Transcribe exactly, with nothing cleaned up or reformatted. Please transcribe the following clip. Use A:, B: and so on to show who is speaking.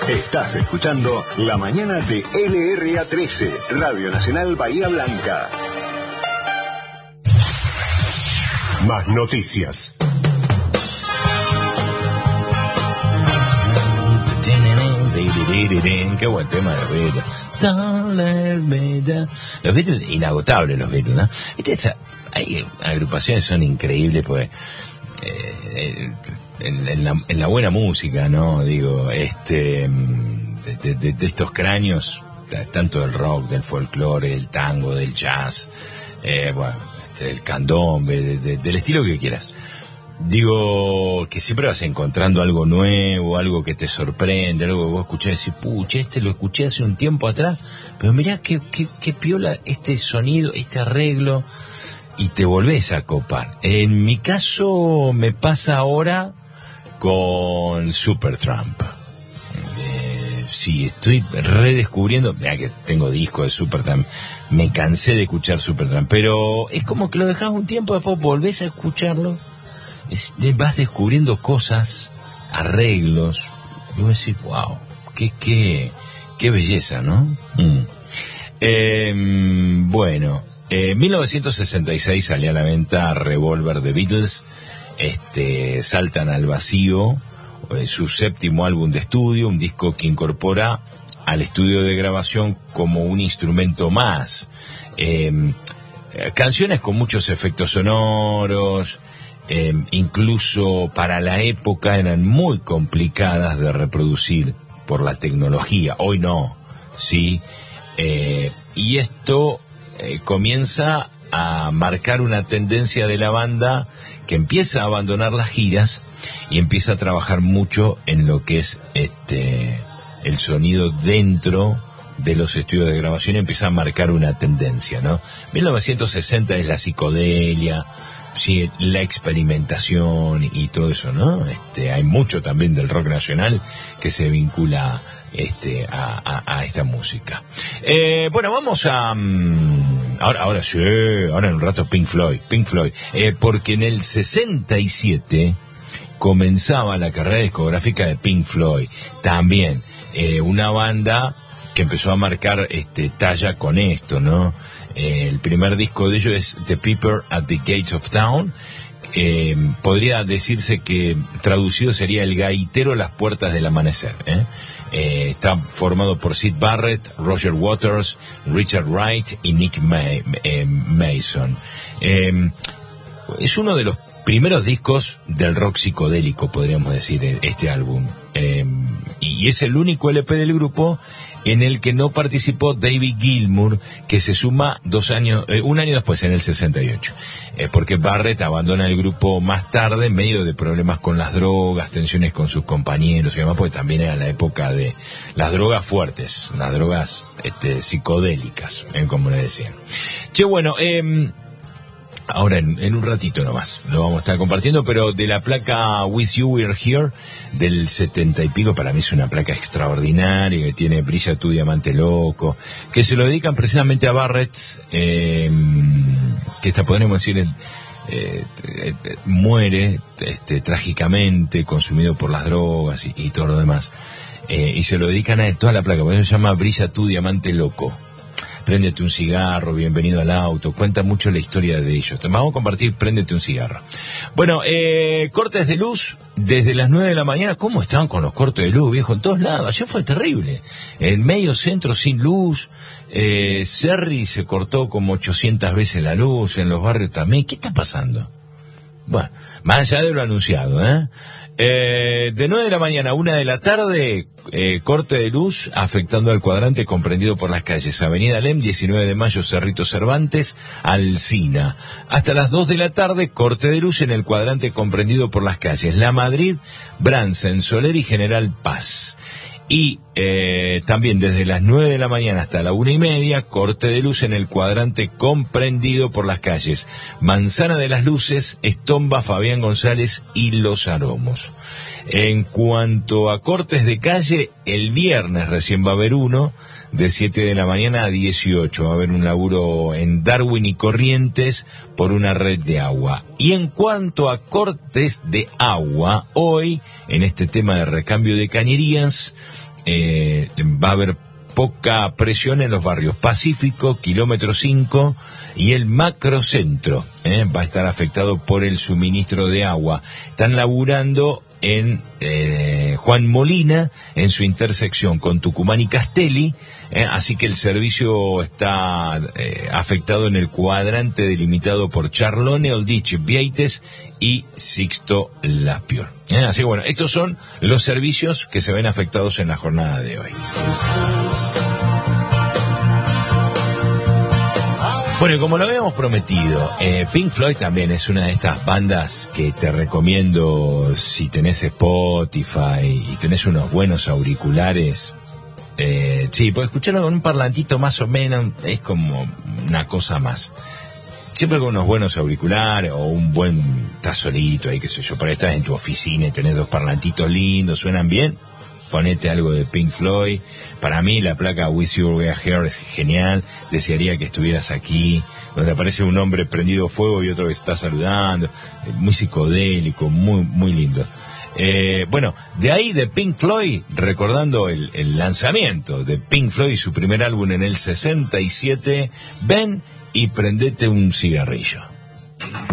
A: Estás escuchando La Mañana de L R A trece, Radio Nacional Bahía Blanca. Más noticias.
B: Qué buen tema de los Beatles. Los Beatles, inagotables los Beatles, ¿no? ¿Viste? Esa, hay agrupaciones son increíbles, pues, eh, en, en, la, en la buena música, ¿no? Digo, este, de, de, de estos cráneos, tanto del rock, del folclore, del tango, del jazz, eh, bueno, este, del candombe, de, de, del estilo que quieras. Digo, que siempre vas encontrando algo nuevo, algo que te sorprende, algo que vos escuchás y decís, pucha, este lo escuché hace un tiempo atrás, pero mirá qué, qué, qué piola este sonido, este arreglo, y te volvés a copar. En mi caso me pasa ahora con Supertramp. Eh, sí, estoy redescubriendo, mirá que tengo discos de Supertramp, me cansé de escuchar Supertramp, pero es como que lo dejás un tiempo, después volvés a escucharlo. Es, vas descubriendo cosas, arreglos, y vos decís, wow, qué, qué, qué belleza, ¿no? Mm. Eh, bueno, en eh, mil novecientos sesenta y seis salía a la venta Revolver de Beatles, este, saltan al vacío, eh, su séptimo álbum de estudio, un disco que incorpora al estudio de grabación como un instrumento más, eh, canciones con muchos efectos sonoros. Eh, incluso para la época eran muy complicadas de reproducir por la tecnología, hoy no, ¿sí? Eh, y esto eh, comienza a marcar una tendencia de la banda que empieza a abandonar las giras y empieza a trabajar mucho en lo que es este el sonido dentro de los estudios de grabación, y empieza a marcar una tendencia, ¿no? mil novecientos sesenta es la psicodelia, sí, la experimentación y todo eso, ¿no? Este, hay mucho también del rock nacional que se vincula este a, a, a esta música. Eh, bueno, vamos a um, ahora, ahora sí, ahora en un rato Pink Floyd, Pink Floyd, eh, porque en el sesenta y siete comenzaba la carrera discográfica de Pink Floyd, también eh, una banda que empezó a marcar este talla con esto, ¿no? Eh, el primer disco de ellos es The Piper at the Gates of Town. Eh, podría decirse que traducido sería El gaitero a las puertas del amanecer, ¿eh? Eh, está formado por Syd Barrett, Roger Waters, Richard Wright y Nick May, eh, Mason. Eh, es uno de los primeros discos del rock psicodélico, podríamos decir, este álbum. Eh, y es el único L P del grupo en el que no participó David Gilmour, que se suma dos años, eh, un año después, en el sesenta y ocho, eh, porque Barrett abandona el grupo más tarde en medio de problemas con las drogas, tensiones con sus compañeros y demás, porque también era la época de las drogas fuertes, las drogas este, psicodélicas, eh, como le decían. Che, bueno, eh, ahora en, en un ratito nomás lo vamos a estar compartiendo, pero de la placa With You We're Here del setenta y pico, para mí es una placa extraordinaria que tiene Brilla tu diamante loco, que se lo dedican precisamente a Barrett, eh, que esta podríamos decir eh, eh, muere este, trágicamente consumido por las drogas y, y todo lo demás, eh, y se lo dedican a él, toda la placa, por eso se llama Brilla tu diamante loco. Préndete un cigarro, bienvenido al auto, cuenta mucho la historia de ellos. Te vamos a compartir Préndete un cigarro. Bueno, eh, cortes de luz desde las nueve de la mañana. ¿Cómo estaban con los cortes de luz, viejo? En todos lados, ayer fue terrible. En medio centro sin luz, eh, Cerri se cortó como ochocientas veces la luz, en los barrios también. ¿Qué está pasando? Bueno, más allá de lo anunciado, ¿eh? Eh, de nueve de la mañana a una de la tarde, eh, corte de luz afectando al cuadrante comprendido por las calles Avenida Lem, diecinueve de mayo, Cerrito Cervantes, Alsina. Hasta las dos de la tarde, corte de luz en el cuadrante comprendido por las calles La Madrid, Bransen, Soler y General Paz. Y eh, también desde las nueve de la mañana hasta la una y media, corte de luz en el cuadrante comprendido por las calles Manzana de las Luces, Estomba, Fabián González y Los Aromos. En cuanto a cortes de calle, el viernes recién va a haber uno, de siete de la mañana a dieciocho. Va a haber un laburo en Darwin y Corrientes por una red de agua. Y en cuanto a cortes de agua, hoy, en este tema de recambio de cañerías, eh, va a haber poca presión en los barrios Pacífico, Kilómetro cinco y el Macrocentro, ¿eh? Va a estar afectado por el suministro de agua. Están laburando en eh, Juan Molina, en su intersección con Tucumán y Castelli, eh, así que el servicio está eh, afectado en el cuadrante delimitado por Charlone, Oldiche, Vieites y Sixto Lapior. Eh, así que bueno, estos son los servicios que se ven afectados en la jornada de hoy. Bueno, y como lo habíamos prometido, eh, Pink Floyd también es una de estas bandas que te recomiendo si tenés Spotify y tenés unos buenos auriculares. Eh, sí, puedes escucharlo con un parlantito más o menos, es como una cosa más. Siempre con unos buenos auriculares o un buen, estás solito ahí, qué sé yo, por ahí estás en tu oficina y tenés dos parlantitos lindos, suenan bien. Ponete algo de Pink Floyd. Para mí la placa With You We Are Here es genial. Desearía que estuvieras aquí, donde aparece un hombre prendido fuego y otro que está saludando. Muy psicodélico, muy muy lindo. Eh, bueno, de ahí de Pink Floyd, recordando el, el lanzamiento de Pink Floyd, su primer álbum en el sesenta y siete, ven y prendete un cigarrillo.